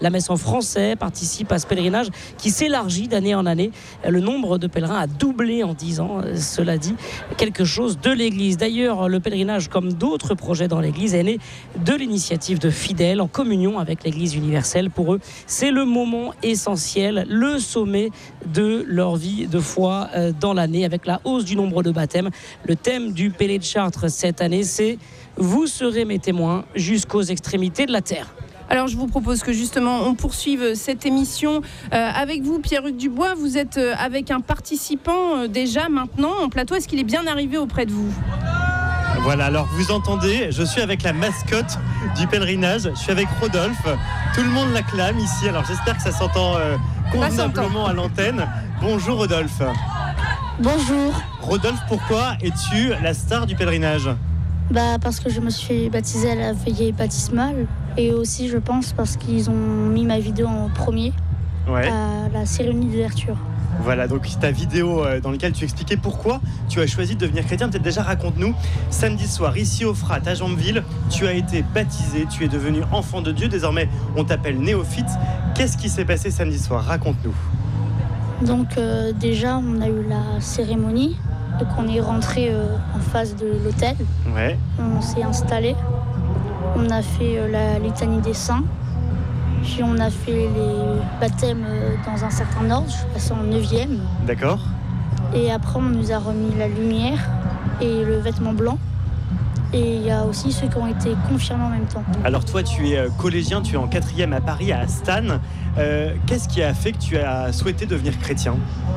La messe en français participe à ce pèlerinage qui s'élargit d'année en année. Le nombre de pèlerins a doublé en 10 ans. Cela dit quelque chose de l'Église. D'ailleurs, le pèlerinage, comme d'autres projets dans l'Église, est né de l'initiative de fidèles en communion avec l'Église universelle. Pour eux, c'est le moment essentiel, le sommet de leur vie de foi dans l'année, avec la hausse du nombre de baptêmes. Le thème du Pélé de Chartres cette année, c'est « Vous serez mes témoins jusqu'aux extrémités de la terre ». Alors je vous propose que justement on poursuive cette émission avec vous, Pierre-Hugues Dubois. Vous êtes avec un participant déjà maintenant en plateau. Est-ce qu'il est bien arrivé auprès de vous ? Voilà, alors vous entendez, je suis avec la mascotte du pèlerinage, je suis avec Rodolphe. Tout le monde l'acclame ici, alors j'espère que ça s'entend convenablement à l'antenne. Bonjour Rodolphe. Bonjour. Rodolphe, pourquoi es-tu la star du pèlerinage ? Parce que je me suis fait baptiser à la veillée baptismale et aussi je pense parce qu'ils ont mis ma vidéo en premier à la cérémonie d'ouverture. Voilà, donc ta vidéo dans laquelle tu expliquais pourquoi tu as choisi de devenir chrétien. Peut-être déjà raconte-nous, samedi soir, ici au Frat, à Jambeville, tu as été baptisé, tu es devenu enfant de Dieu, désormais on t'appelle néophyte. Qu'est-ce qui s'est passé samedi soir ? Raconte-nous. Donc déjà on a eu la cérémonie, donc on est rentré en face de l'hôtel, on s'est installé, on a fait la litanie des saints. Puis on a fait les baptêmes dans un certain ordre, je suis passée en 9e. D'accord. Et après on nous a remis la lumière et le vêtement blanc. Et il y a aussi ceux qui ont été confirmés en même temps. Alors toi tu es collégien, tu es en 4e à Paris, à Astane. Qu'est-ce qui a fait que tu as souhaité devenir chrétien ?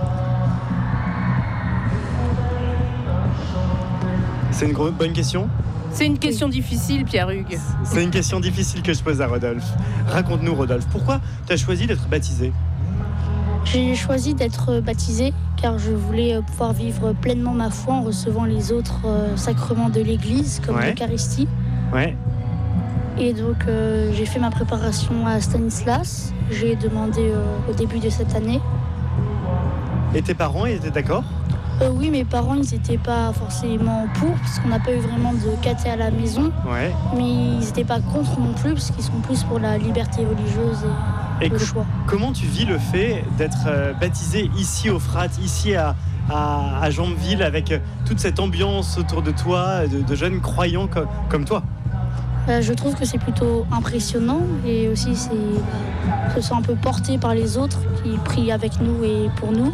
C'est une bonne question ? C'est une question difficile, Pierre-Hugues. C'est une question difficile que je pose à Rodolphe. Raconte-nous, Rodolphe, pourquoi tu as choisi d'être baptisé ? J'ai choisi d'être baptisé car je voulais pouvoir vivre pleinement ma foi en recevant les autres sacrements de l'Église, comme l'Eucharistie. Et donc j'ai fait ma préparation à Stanislas. J'ai demandé au début de cette année. Et tes parents étaient d'accord ? Oui, mes parents, ils n'étaient pas forcément pour, parce qu'on n'a pas eu vraiment de caté à la maison. Mais ils n'étaient pas contre non plus, parce qu'ils sont plus pour la liberté religieuse et le choix. Comment tu vis le fait d'être baptisé ici au Frat, ici à Jambeville, avec toute cette ambiance autour de toi, de jeunes croyants comme toi ? Je trouve que c'est plutôt impressionnant, et aussi se sent un peu porté par les autres qui prient avec nous et pour nous.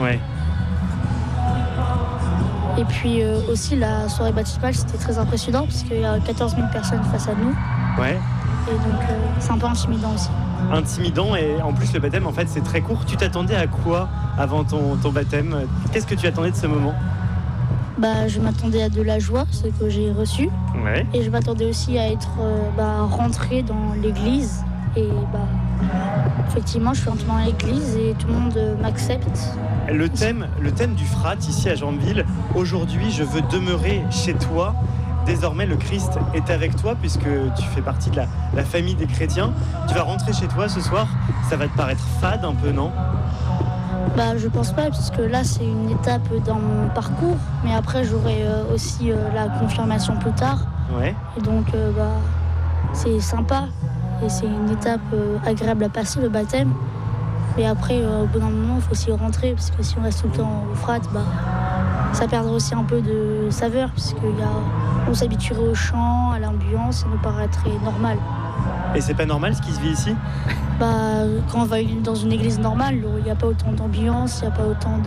Et puis aussi la soirée baptismale, c'était très impressionnant parce qu'il y a 14 000 personnes face à nous. Et donc c'est un peu intimidant aussi. Intimidant, et en plus le baptême en fait c'est très court. Tu t'attendais à quoi avant ton baptême ? Qu'est-ce que tu attendais de ce moment ? Je m'attendais à de la joie, ce que j'ai reçu. Et je m'attendais aussi à être rentrée dans l'église. Et effectivement, je suis entrée dans l'église et tout le monde m'accepte. Le thème du Frat ici à Jambeville, aujourd'hui je veux demeurer chez toi. Désormais le Christ est avec toi puisque tu fais partie de la famille des chrétiens. Tu vas rentrer chez toi ce soir, ça va te paraître fade un peu, non ? Je pense pas, puisque là c'est une étape dans mon parcours, mais après j'aurai aussi la confirmation plus tard. Et donc c'est sympa. Et c'est une étape agréable à passer, le baptême. Et après, au bout d'un moment, il faut aussi rentrer, parce que si on reste tout le temps au Frat, ça perdra aussi un peu de saveur, puisqu'on s'habituerait au chant, à l'ambiance, ça nous paraîtrait normal. Et c'est pas normal ce qui se vit ici ? Quand on va dans une église normale, il n'y a pas autant d'ambiance, il n'y a pas autant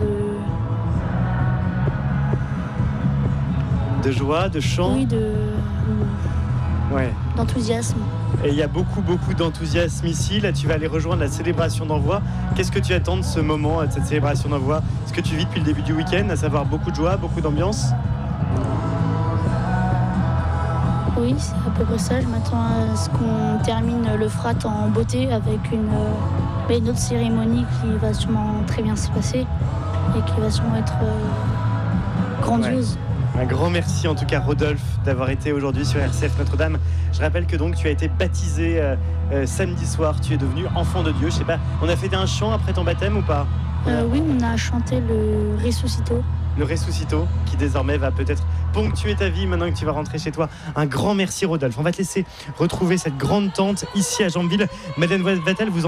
de joie, de chant ? Oui, d'enthousiasme. Et il y a beaucoup d'enthousiasme ici. Là, tu vas aller rejoindre la célébration d'envoi. Qu'est-ce que tu attends de ce moment, de cette célébration d'envoi ? Ce que tu vis depuis le début du week-end, à savoir beaucoup de joie, beaucoup d'ambiance ? Oui, c'est à peu près ça. Je m'attends à ce qu'on termine le Frat en beauté avec une autre cérémonie qui va sûrement très bien se passer et qui va sûrement être grandiose. Un grand merci en tout cas Rodolphe d'avoir été aujourd'hui sur RCF Notre-Dame. Je rappelle que donc tu as été baptisé samedi soir, tu es devenu enfant de Dieu. Je sais pas, on a fait un chant après ton baptême ou pas ? Oui, on a chanté le Ressuscito. Le Ressuscito qui désormais va peut-être ponctuer ta vie maintenant que tu vas rentrer chez toi. Un grand merci Rodolphe. On va te laisser retrouver cette grande tente ici à Jambeville. Madeleine va-t-elle vous